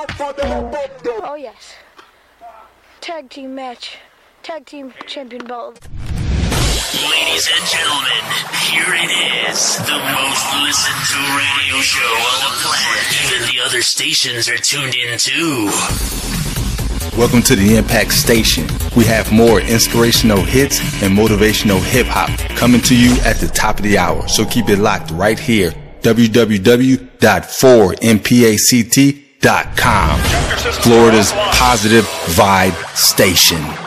Oh yes. Tag team match. Tag team champion belt. Ladies and gentlemen, here it is. The most listened to radio show on the planet. Even the other stations are tuned in too. Welcome to the Impact Station. We have more inspirational hits and motivational hip-hop coming to you at the top of the hour. So keep it locked right here. www.4mpact.com. Florida's positive vibe station.